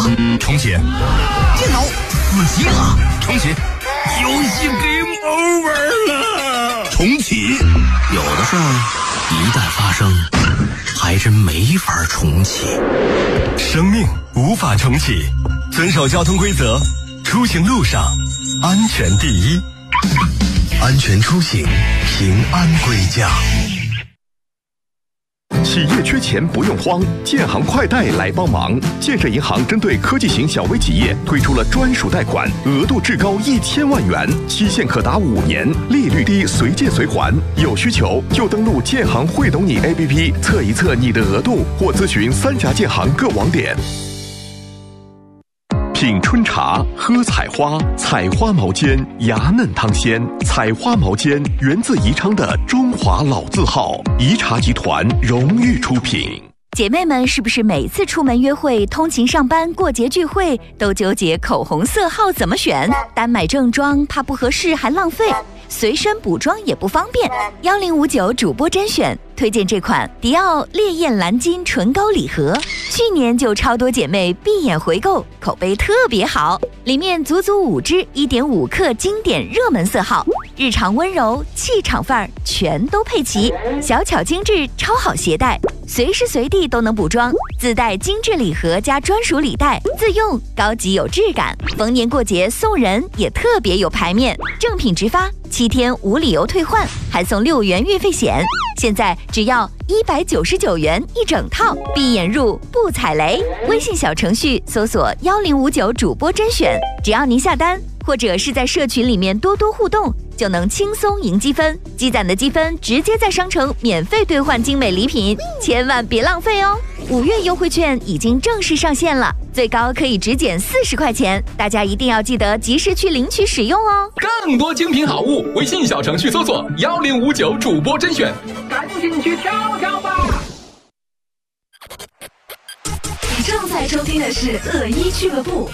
重启。 电脑死机了， 重启。游戏 game over 了， 重启。 有的事儿一旦发生，还真没法重启。 生命无法重启，遵守交通规则，出行路上安全第一。安全出行，平安归家。 企业缺钱不用慌，建行快贷来帮忙。建设银行针对科技型小微企业推出了专属贷款，额度至高1000万元，期限可达5年，利率低，随借随还。有需求就登录建行会懂你 APP 测一测你的额度，或咨询3家建行各网点。品春茶，喝采花，采花毛尖，芽嫩汤鲜。采花毛尖源自宜昌的中华老字号，宜茶集团荣誉出品。 姐妹们是不是每次出门约会、通勤上班、过节聚会都纠结口红色号怎么选？单买正装怕不合适还浪费，随身补妆也不方便。1059主播甄选推荐这款迪奥烈焰蓝金唇膏礼盒，去年就超多姐妹闭眼回购，口碑特别好。里面足足5支1.5克经典热门色号，日常温柔、气场范儿全都配齐，小巧精致，超好携带，随时随地都能补妆。自带精致礼盒加专属礼袋，自用高级有质感，逢年过节送人也特别有排面。正品直发，7天无理由退换，还送6元运费险。现在只要199元一整套，闭眼入不踩雷。微信小程序搜索1059主播甄选，只要您下单或者是在社群里面多多互动，就能轻松赢积分，积攒的积分直接在商城免费兑换精美礼品，千万别浪费哦！5月优惠券已经正式上线了，最高可以直减40块钱，大家一定要记得及时去领取使用哦。 更多精品好物，微信小程序搜索1059主播甄选，赶紧去挑挑吧！ 你正在收听的是恶一俱乐部。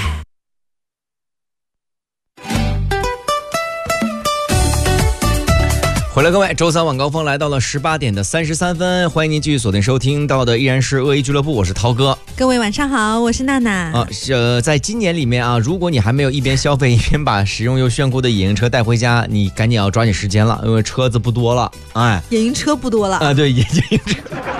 回来各位，周三晚高峰来到了18点33分，欢迎您继续锁定收听到的依然是恶意俱乐部，我是涛哥。 各位晚上好，我是娜娜。 在今年里面啊，如果你还没有一边消费一边把使用又炫酷的野营车带回家，你赶紧要抓紧时间了，因为车子不多了。哎， 野营车不多了啊？ 对，野营车。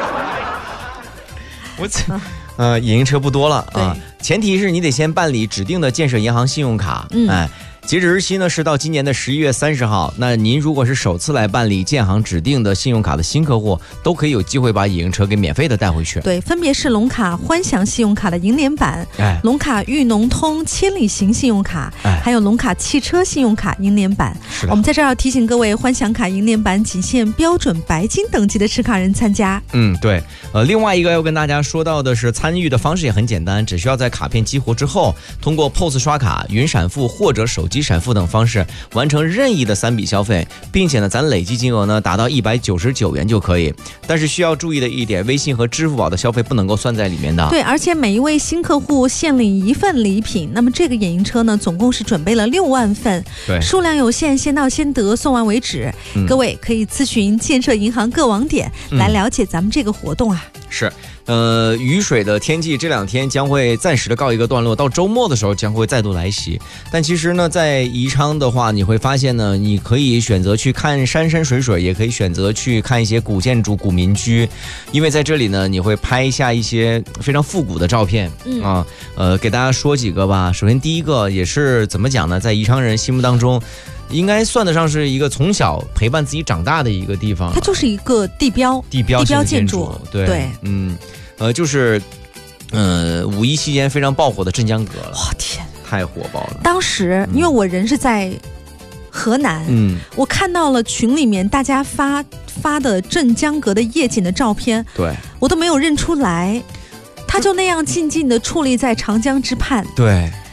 野营车不多了啊，前提是你得先办理指定的建设银行信用卡。截止日期呢是到今年的11月30号。那您如果是首次来办理建行指定的信用卡的新客户，都可以有机会把野营车给免费的带回去。 对，分别是龙卡欢享信用卡的银联版，龙卡裕农通千里行信用卡，还有龙卡汽车信用卡银联版。我们在这儿要提醒各位，欢享卡银联版仅限标准白金等级的持卡人参加。 对。另外一个要跟大家说到的是，参与的方式也很简单，只需要在卡片激活之后，通过 POS 刷卡、云闪付或者手机闪付等方式完成任意的3笔消费，并且呢，咱累计金额呢达到199元就可以。但是需要注意的一点，微信和支付宝的消费不能够算在里面的。 对，而且每一位新客户限领1份礼品。那么这个野营车呢，总共是准备了6万份， 对， 数量有限，先到先得，送完为止。各位可以咨询建设银行各网点来了解咱们这个活动啊。 是。雨水的天气这2天将会暂时的告一个段落，到周末的时候将会再度来袭。但其实呢，在宜昌的话，你会发现呢，你可以选择去看山山水水，也可以选择去看一些古建筑、古民居，因为在这里呢，你会拍下一些非常复古的照片。给大家说几个吧。首先第一个也是怎么讲呢，在宜昌人心目当中，应该算得上是一个从小陪伴自己长大的一个地方， 它就是一个地标建筑。 对，就是5一期间非常爆火的镇江阁了。 哇天， 太火爆了！ 当时因为我人是在河南，我看到了群里面大家发的镇江阁的夜景的照片， 对， 我都没有认出来，它就那样静静地矗立在长江之畔。 对。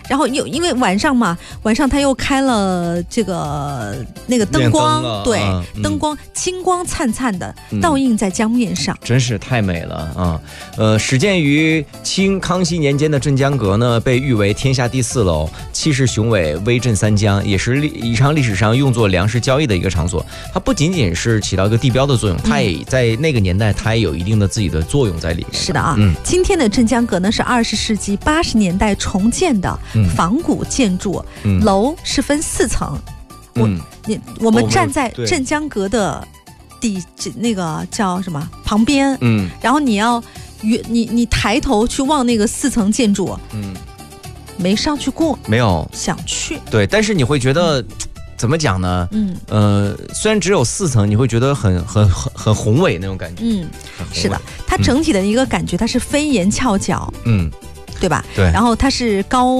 然后又因为晚上嘛，晚上他又开了这个那个灯光，对，灯光金光灿灿的倒映在江面上， 真是太美了啊！始建于清康熙年间的镇江阁呢，被誉为天下第4楼，气势雄伟，威震三江，也是宜昌历史上用作粮食交易的一个场所。它不仅仅是起到一个地标的作用，它也在那个年代，它也有一定的自己的作用在里面。 是的啊，今天的镇江阁呢是20世纪80年代重建的仿古建筑，楼是分4层。我们站在镇江阁的那个叫什么旁边，然后你抬头去望那个4层建筑，没上去过， 没有想去， 对，但是你会觉得。怎么讲呢？虽然只有4层，你会觉得很宏伟那种感觉。 是的，它整体的一个感觉，它是飞檐翘角，对吧？ 对。 然后它是高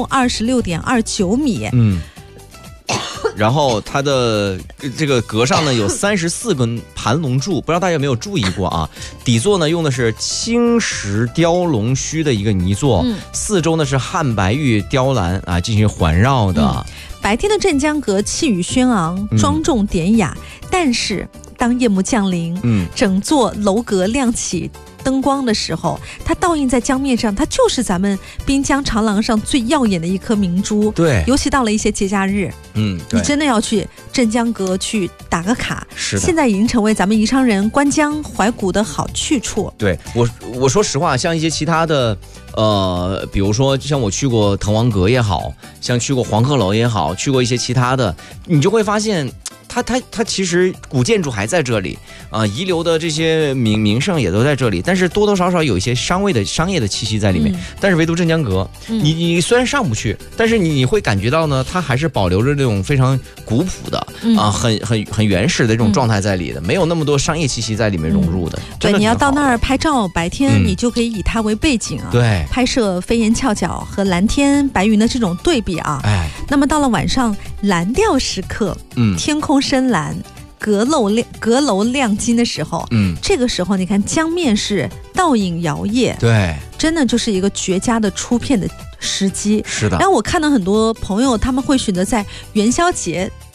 26.29米， 然后它的这个阁上呢有34根盘龙柱，不知道大家有没有注意过啊？底座呢用的是青石雕龙须的一个泥座，四周呢是汉白玉雕栏啊进行环绕的。 白天的镇江阁气宇轩昂，庄重典雅，但是当夜幕降临，整座楼阁亮起灯光的时候，它倒映在江面上，它就是咱们滨江长廊上最耀眼的一颗明珠。 对， 尤其到了一些节假日，你真的要去镇江阁去打个卡。 是的， 现在已经成为咱们宜昌人观江怀古的好去处。 对，我说实话，像一些其他的。比如说像我去过滕王阁也好，像去过黄鹤楼也好，去过一些其他的，你就会发现它其实古建筑还在这里啊，遗留的这些名胜也都在这里，但是多多少少有一些商业的气息在里面。但是唯独镇江阁，你虽然上不去，但是你会感觉到呢，它还是保留着这种非常古朴的很原始的这种状态在里的，没有那么多商业气息在里面融入的。 对，你要到那儿拍照，白天你就可以以它为背景啊， 对， 拍摄飞檐翘角和蓝天白云的这种对比啊。那么到了晚上蓝调时刻，天空深蓝，阁楼亮金的时候，这个时候你看江面是倒影摇曳， 对， 真的就是一个绝佳的出片的时机。 是的。 然后我看到很多朋友他们会选择在元宵节